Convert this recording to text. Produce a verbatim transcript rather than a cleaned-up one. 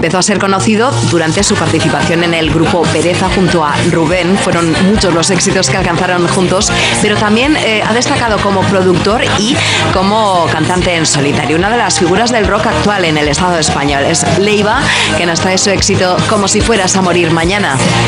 Empezó a ser conocido durante su participación en el grupo Pereza junto a Rubén. Fueron muchos los éxitos que alcanzaron juntos, pero también eh, ha destacado como productor y como cantante en solitario. Una de las figuras del rock actual en el Estado español es Leiva, que nos trae su éxito Como si fueras a morir mañana.